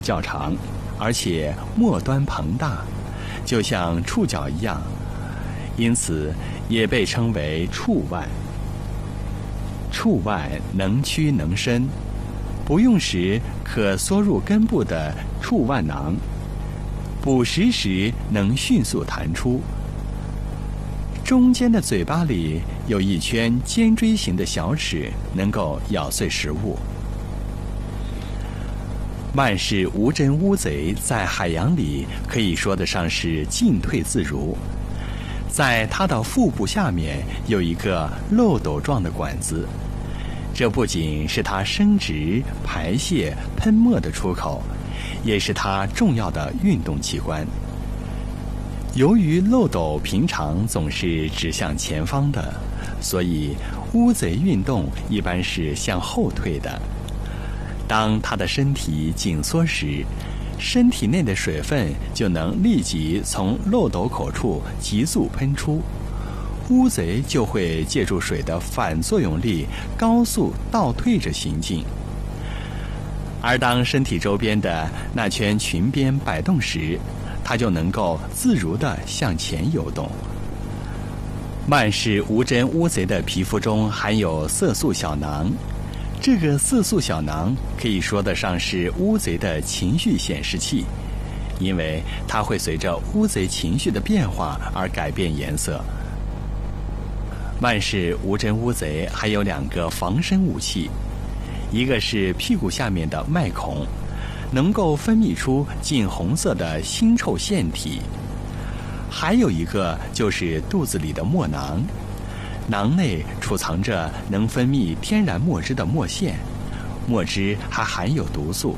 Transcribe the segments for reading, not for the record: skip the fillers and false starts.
较长，而且末端膨大，就像触角一样，因此也被称为触腕。触腕能屈能伸，不用时可缩入根部的触腕囊，捕食时能迅速弹出。中间的嘴巴里有一圈尖锥形的小齿，能够咬碎食物。曼氏无针乌贼在海洋里可以说得上是进退自如。在它的腹部下面有一个漏斗状的管子，这不仅是它生殖、排泄、喷墨的出口，也是它重要的运动器官。由于漏斗平常总是指向前方的，所以乌贼运动一般是向后退的。当它的身体紧缩时，身体内的水分就能立即从漏斗口处急速喷出，乌贼就会借助水的反作用力高速倒退着行进。而当身体周边的那圈裙边摆动时，它就能够自如地向前游动。曼氏无针乌贼的皮肤中含有色素小囊，这个色素小囊可以说得上是乌贼的情绪显示器，因为它会随着乌贼情绪的变化而改变颜色。曼氏无针乌贼还有2个防身武器，一个是屁股下面的脉孔，能够分泌出近红色的腥臭腺体，还有一个就是肚子里的墨囊，囊内储藏着能分泌天然墨汁的墨腺，墨汁还含有毒素。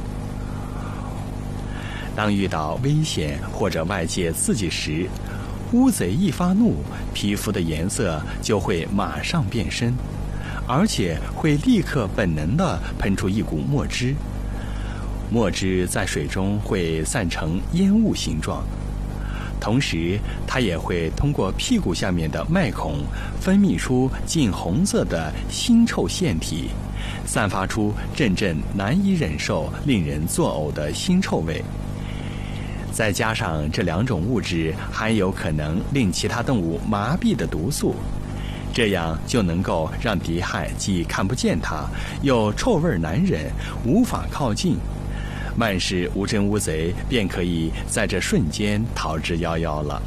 当遇到危险或者外界刺激时，乌贼一发怒，皮肤的颜色就会马上变深，而且会立刻本能地喷出一股墨汁。墨汁在水中会散成烟雾形状，同时它也会通过屁股下面的脉孔分泌出近红色的腥臭腺体，散发出阵阵难以忍受、令人作呕的腥臭味。再加上这2种物质含有可能令其他动物麻痹的毒素，这样就能够让敌害既看不见它，又臭味难忍，无法靠近。曼氏无针乌贼便可以在这瞬间逃之夭夭了。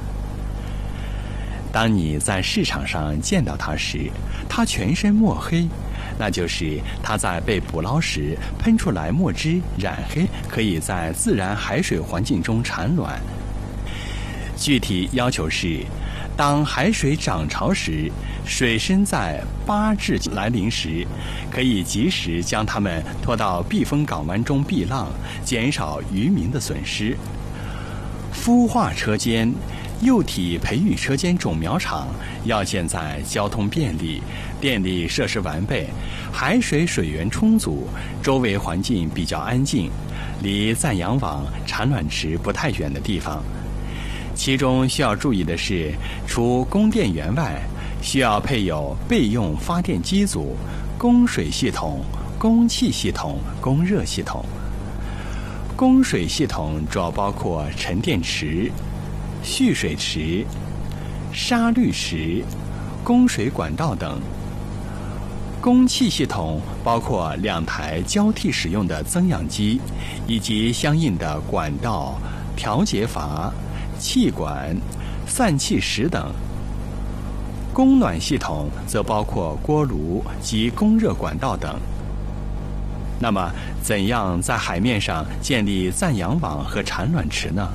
当你在市场上见到它时，它全身墨黑，那就是它在被捕捞时喷出来墨汁染黑，可以在自然海水环境中产卵。具体要求是，当海水涨潮时，水深在8至来临时，可以及时将它们拖到避风港湾中避浪，减少渔民的损失。孵化车间、幼体培育车间种苗场要建在交通便利、电力设施完备、海水水源充足、周围环境比较安静、离暂养网、产卵池不太远的地方。其中需要注意的是，除供电源外，需要配有备用发电机组、供水系统、供气系统、供热系统。供水系统主要包括沉淀池、蓄水池、沙滤池、供水管道等。供气系统包括2台交替使用的增氧机，以及相应的管道、调节阀、气管、散气室等。供暖系统则包括锅炉及供热管道等。那么，怎样在海面上建立暂养网和产卵池呢？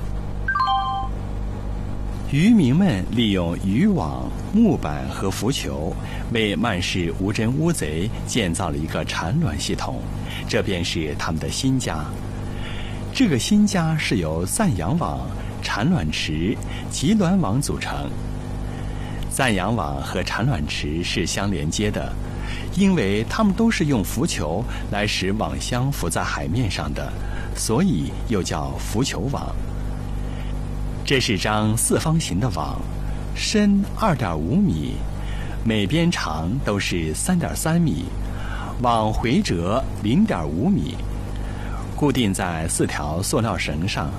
渔民们利用渔网、木板和浮球，为曼氏无针乌贼建造了一个产卵系统，这便是他们的新家。这个新家是由暂养网、产卵池、集卵网组成。暂养网和产卵池是相连接的，因为它们都是用浮球来使网箱浮在海面上的，所以又叫浮球网。这是张4方形的网，深2.5米，每边长都是3.3米，网回折0.5米。 固定在4条塑料绳上。